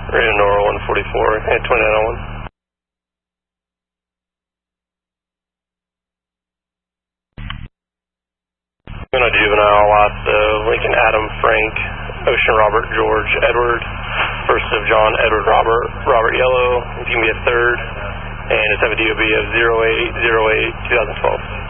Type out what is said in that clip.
Radar Nora 144 and 2901. On a juvenile lot, Lincoln Adam Frank, Ocean Robert George Edward, first of John Edward Robert Yellow. You can be a third, and it's have a DOB of 0808 2012.